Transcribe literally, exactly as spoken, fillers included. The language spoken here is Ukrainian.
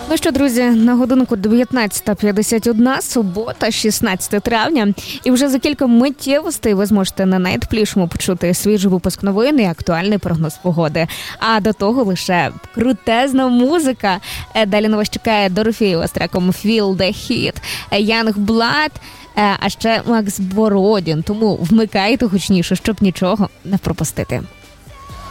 Ну що, друзі, на годинку дев'ятнадцята п'ятдесят одна, субота, шістнадцяте травня. І вже за кілька миттєвостей ви зможете на Найтплішому почути свіжий випуск новин і актуальний прогноз погоди. А до того лише крутезна музика. Далі на вас чекає Дорофєєва з треком «Feel the Heat», Youngblood, а ще Макс Бородін. Тому вмикайте гучніше, щоб нічого не пропустити.